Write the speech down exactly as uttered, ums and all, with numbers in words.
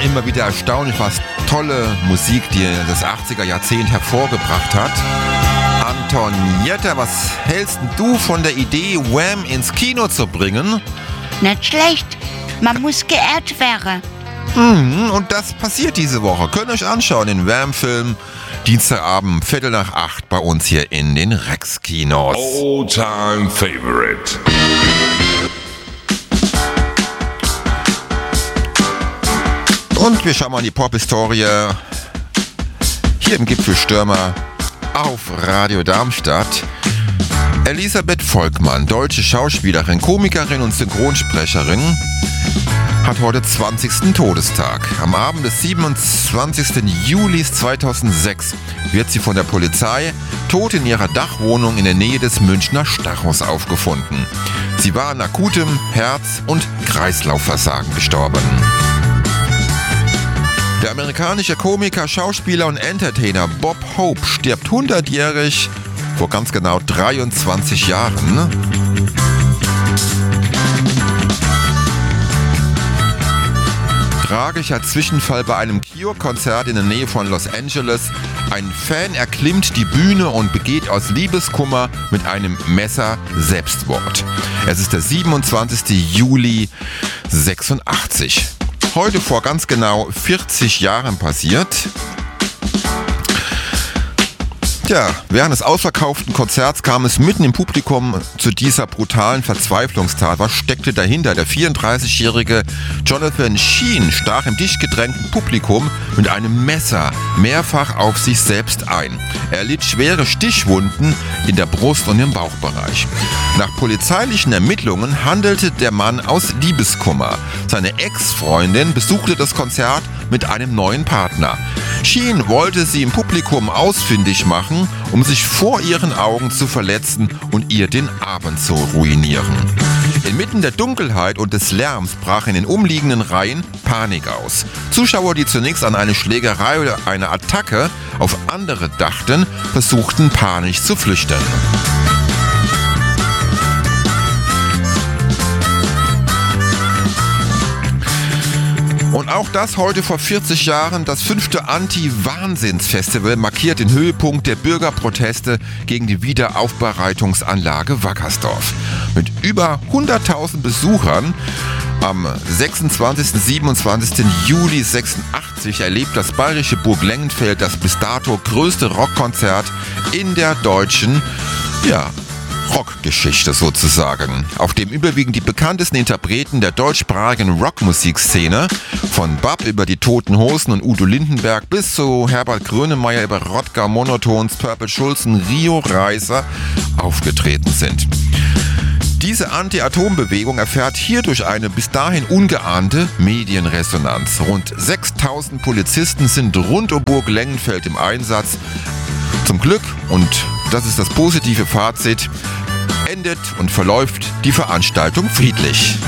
immer wieder erstaunlich, was tolle Musik, die das achtziger Jahrzehnt hervorgebracht hat. Antonietta, was hältst du von der Idee, Wham ins Kino zu bringen? Nicht schlecht. Man muss geehrt werden. Mhm, und das passiert diese Woche. Könnt ihr euch anschauen, den Wham-Film. Dienstagabend, Viertel nach acht, bei uns hier in den Rex-Kinos. All-time favorite. Und wir schauen mal in die Pop-Historie hier im Gipfelstürmer auf Radio Darmstadt. Elisabeth Volkmann, deutsche Schauspielerin, Komikerin und Synchronsprecherin, hat heute zwanzigsten Todestag. Am Abend des siebenundzwanzigsten Juli zweitausendsechs wird sie von der Polizei tot in ihrer Dachwohnung in der Nähe des Münchner Stachus aufgefunden. Sie war an akutem Herz- und Kreislaufversagen gestorben. Der amerikanische Komiker, Schauspieler und Entertainer Bob Hope stirbt hundertjährig vor ganz genau dreiundzwanzig Jahren. Tragischer Zwischenfall bei einem Cure-Konzert in der Nähe von Los Angeles. Ein Fan erklimmt die Bühne und begeht aus Liebeskummer mit einem Messer Selbstmord. Es ist der siebenundzwanzigsten Juli sechsundachtzig. Heute vor ganz genau vierzig Jahren passiert. Tja, während des ausverkauften Konzerts kam es mitten im Publikum zu dieser brutalen Verzweiflungstat. Was steckte dahinter? Der vierunddreißigjährige Jonathan Sheen stach im dicht gedrängten Publikum mit einem Messer mehrfach auf sich selbst ein. Er litt schwere Stichwunden in der Brust und im Bauchbereich. Nach polizeilichen Ermittlungen handelte der Mann aus Liebeskummer. Seine Ex-Freundin besuchte das Konzert mit einem neuen Partner. Sheen wollte sie im Publikum ausfindig machen, um sich vor ihren Augen zu verletzen und ihr den Abend zu ruinieren. Inmitten der Dunkelheit und des Lärms brach in den umliegenden Reihen Panik aus. Zuschauer, die zunächst an eine Schlägerei oder eine Attacke auf andere dachten, versuchten panisch zu flüchten. Und auch das heute vor vierzig Jahren, das fünfte Anti-Wahnsinns-Festival markiert den Höhepunkt der Bürgerproteste gegen die Wiederaufbereitungsanlage Wackersdorf. Mit über hunderttausend Besuchern am sechsundzwanzigsten und siebenundzwanzigsten Juli sechsundachtzig erlebt das bayerische Burg Lengenfeld das bis dato größte Rockkonzert in der deutschen, ja, Rockgeschichte sozusagen, auf dem überwiegend die bekanntesten Interpreten der deutschsprachigen Rockmusikszene, von Bab über die Toten Hosen und Udo Lindenberg bis zu Herbert Grönemeyer über Rodger Monotones, Purple Schulzen, Rio Reiser, aufgetreten sind. Diese Anti-Atom-Bewegung erfährt hierdurch eine bis dahin ungeahnte Medienresonanz. Rund sechstausend Polizisten sind rund um Burg Lengenfeld im Einsatz. Zum Glück, und das ist das positive Fazit, endet und verläuft die Veranstaltung friedlich.